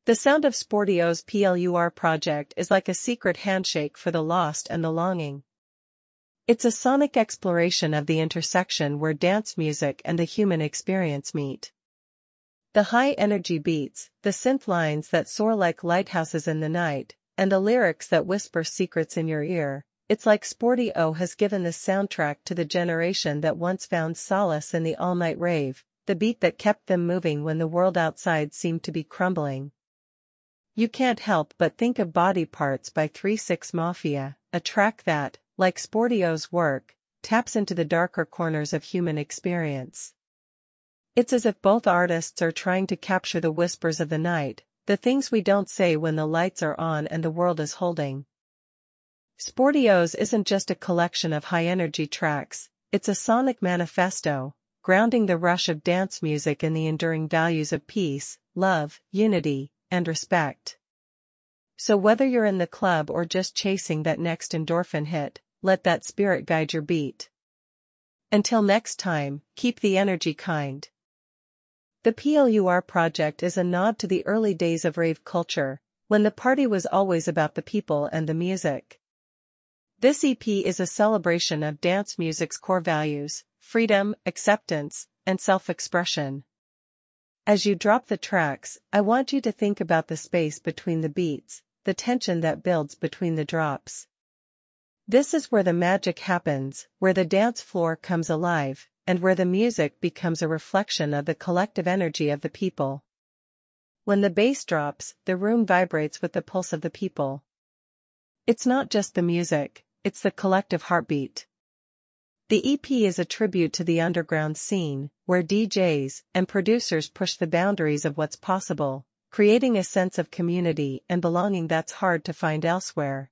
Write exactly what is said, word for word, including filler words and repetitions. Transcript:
The sound of Sportio's Plur project is like a secret handshake for the lost and the longing. It's a sonic exploration of the intersection where dance music and the human experience meet. The high-energy beats, the synth lines that soar like lighthouses in the night, and the lyrics that whisper secrets in your ear, it's like Sportio has given the soundtrack to the generation that once found solace in the all-night rave, the beat that kept them moving when the world outside seemed to be crumbling. You can't help but think of Body Parts by three six Mafia, a track that, like Sportio's work, taps into the darker corners of human experience. It's as if both artists are trying to capture the whispers of the night, the things we don't say when the lights are on and the world is holding. Sportio's isn't just a collection of high-energy tracks, it's a sonic manifesto, grounding the rush of dance music in the enduring values of peace, love, unity, and respect. So whether you're in the club or just chasing that next endorphin hit, let that spirit guide your beat. Until next time, keep the energy kind. The Plur project is a nod to the early days of rave culture, when the party was always about the people and the music. This E P is a celebration of dance music's core values, freedom, acceptance, and self-expression. As you drop the tracks, I want you to think about the space between the beats, the tension that builds between the drops. This is where the magic happens, where the dance floor comes alive, and where the music becomes a reflection of the collective energy of the people. When the bass drops, the room vibrates with the pulse of the people. It's not just the music, it's the collective heartbeat. The E P is a tribute to the underground scene, where D Js and producers push the boundaries of what's possible, creating a sense of community and belonging that's hard to find elsewhere.